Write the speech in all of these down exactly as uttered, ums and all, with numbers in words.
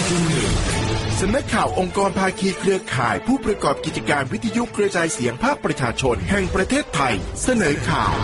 สำนักข่าวองค์กรภาคีเครือข่ายผู้ประกอบกิจการวิทยุกระจายเสียงภาคประชาชนแห่งประเทศไทยเสนอข่าว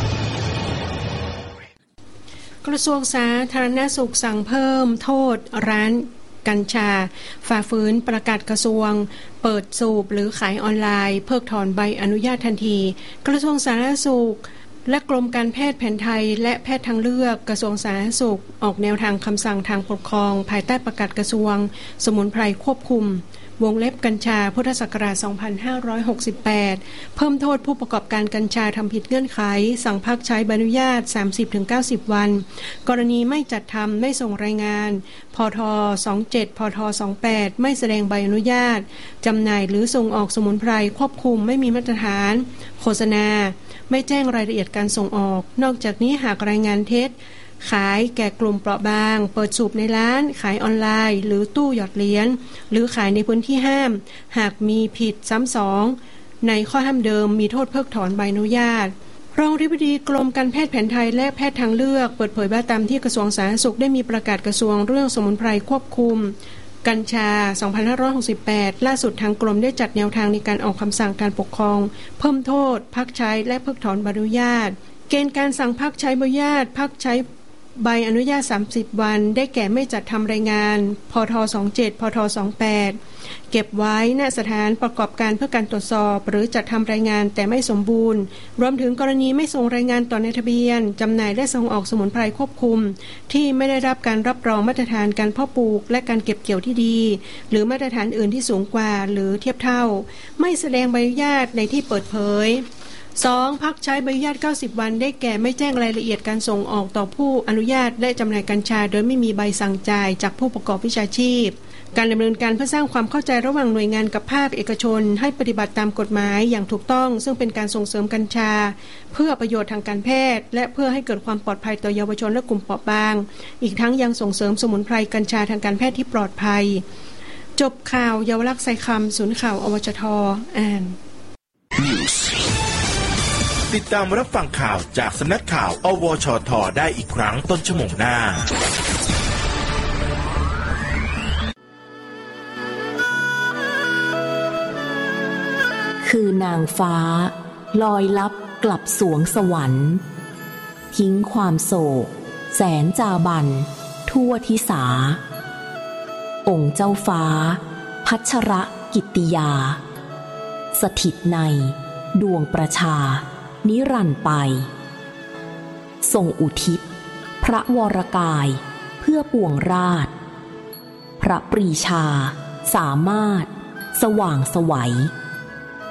กระทรวงสาธารณสุขสั่งเพิ่มโทษร้านกัญชาฝ่าฝืนประกาศกระทรวงเปิดสูบหรือขายออนไลน์เพิกถอนใบอนุญาตทันทีกระทรวงสาธารณสุขและกรมการแพทย์แผนไทยและแพทย์ทางเลือกกระทรวงสาธารณสุขออกแนวทางคำสั่งทางปกครองภายใต้ประกาศกระทรวงสมุนไพรควบคุมวงเล็บกัญชาพุทธศักราช สองพันห้าร้อยหกสิบแปด เพิ่มโทษผู้ประกอบการกัญชาทำผิดเงื่อนไขสั่งพักใช้ใบอนุญาต สามสิบถึงเก้าสิบ วันกรณีไม่จัดทำไม่ส่งรายงานพทสองสิบเจ็ดพทสองสิบแปดไม่แสดงใบอนุญาตจำหน่ายหรือส่งออกสมุนไพรควบคุมไม่มีมาตรฐานโฆษณาไม่แจ้งรายละเอียดการส่งออกนอกจากนี้หากรายงานเท็จขายแก่กลุ่มเปราะบางเปิดสูบในร้านขายออนไลน์หรือตู้หยอดเหรียญหรือขายในพื้นที่ห้ามหากมีผิดซ้ำสองในข้อห้ามเดิมมีโทษเพิกถอนใบอนุญาตรองอธิบดีกรมการแพทย์แผนไทยและแพทย์ทางเลือกเปิดเผยว่าตามที่กระทรวงสาธารณสุขได้มีประกาศกระทรวงเรื่องสมุนไพรควบคุมกัญชา สองพันห้าร้อยหกสิบแปด ล่าสุดทางกรมได้จัดแนวทางในการออกคำสั่งการปกครองเพิ่มโทษพักใช้และเพิกถอนใบอนุญาตเกณฑ์การสั่งพักใช้ใบอนุญาตพักใช้ใบอนุญาตสามสิบวันได้แก่ไม่จัดทำรายงานพทสองสิบเจ็ดพทสองสิบแปดเก็บไว้ณสถานประกอบการเพื่อการตรวจสอบหรือจัดทำรายงานแต่ไม่สมบูรณ์รวมถึงกรณีไม่ส่งรายงานต่อนายทะเบียนจำหน่ายและส่งออกสมุนไพรควบคุมที่ไม่ได้รับการรับรองมาตรฐานการเพาะปลูกและการเก็บเกี่ยวที่ดีหรือมาตรฐานอื่นที่สูงกว่าหรือเทียบเท่าไม่แสดงใบอนุญาตในที่เปิดเผยสองพักใช้ใบอนุญาตเก้าสิบวันได้แก่ไม่แจ้งรายละเอียดการส่งออกต่อผู้อนุญาตและจำหน่ายกัญชาโดยไม่มีใบสั่งจ่ายจากผู้ประกอบวิชาชีพการดำเนินการเพื่อสร้างความเข้าใจระหว่างหน่วยงานกับภาคเอกชนให้ปฏิบัติตามกฎหมายอย่างถูกต้องซึ่งเป็นการส่งเสริมกัญชาเพื่อประโยชน์ทางการแพทย์และเพื่อให้เกิดความปลอดภัยต่อเยาวชนและกลุ่มเปราะบางอีกทั้งยังส่งเสริมสมุนไพรกัญชาทางการแพทย์ที่ปลอดภัยจบข่าวเยาวลักษณ์ไซคำศูนย์ข่าวอวชทอ่านติดตามรับฟังข่าวจากสำนักข่าวอวชทได้อีกครั้งต้นชั่วโมงหน้าคือนางฟ้าลอยลับกลับสวงสวรรค์ทิ้งความโศกแสนจาบันทั่วทิสาองค์เจ้าฟ้าพัชรกิตติยาสถิตในดวงประชานิรันดร์ไปทรงอุทิศพระวรกายเพื่อปวงราชพระปรีชาสามารถสว่างไสว